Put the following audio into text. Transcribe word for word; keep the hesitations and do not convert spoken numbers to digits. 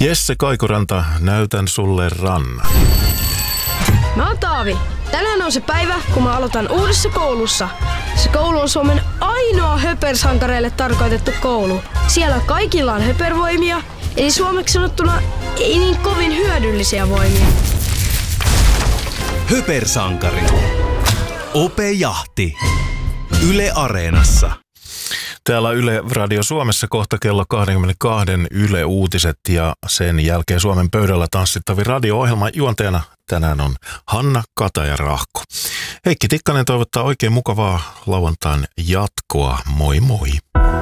Jesse Kaikuranta, näytän sulle rannan. Mä oon Taavi. Tänään on se päivä, kun mä aloitan uudessa koulussa. Se koulu on Suomen ainoa höpersankareille tarkoitettu koulu. Siellä kaikilla on höpervoimia, eli suomeksi sanottuna ei niin kovin hyödyllisiä voimia. Höpersankari. Ope Jahti. Yle Areenassa. Täällä Yle Radio Suomessa kohta kello kaksikymmentäkaksi Yle Uutiset ja sen jälkeen Suomen pöydällä tanssittavi radio-ohjelma. Juonteena tänään on Hanna Kataja-Rahko. Heikki Tikkanen toivottaa oikein mukavaa lauantain jatkoa. Moi moi!